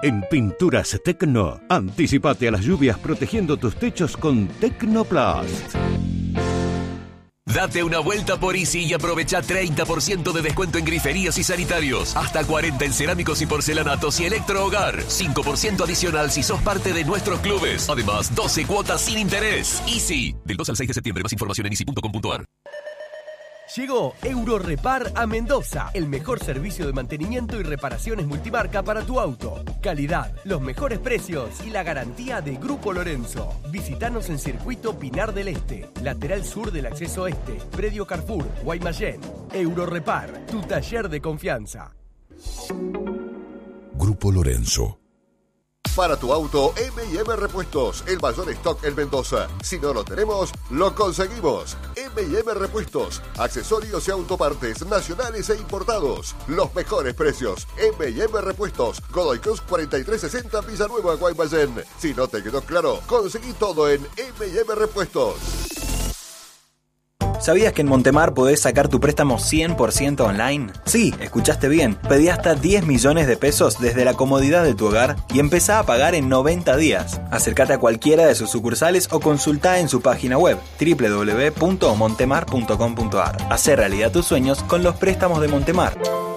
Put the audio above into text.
En Pinturas Tecno, anticipate a las lluvias protegiendo tus techos con Tecnoplast. Date una vuelta por Easy y aprovecha 30% de descuento en griferías y sanitarios. Hasta 40% en cerámicos y porcelanatos y electrohogar. 5% adicional si sos parte de nuestros clubes. Además, 12 cuotas sin interés. Easy. Del 2 al 6 de septiembre. Más información en easy.com.ar. Llegó Eurorepar a Mendoza, el mejor servicio de mantenimiento y reparaciones multimarca para tu auto. Calidad, los mejores precios y la garantía de Grupo Lorenzo. Visítanos en Circuito Pinar del Este, lateral sur del acceso este, predio Carrefour, Guaymallén. Eurorepar, tu taller de confianza. Grupo Lorenzo. Para tu auto, M&M Repuestos, el mayor stock en Mendoza. Si no lo tenemos, lo conseguimos. M&M Repuestos, accesorios y autopartes nacionales e importados. Los mejores precios. M&M Repuestos, Godoy Cruz 4360 Villanueva, Guaymallén. Si no te quedó claro, conseguí todo en M&M Repuestos. ¿Sabías que en Montemar podés sacar tu préstamo 100% online? Sí, escuchaste bien. Pedí hasta 10 millones de pesos desde la comodidad de tu hogar y empezá a pagar en 90 días. Acércate a cualquiera de sus sucursales o consultá en su página web www.montemar.com.ar. Hacé realidad tus sueños con los préstamos de Montemar.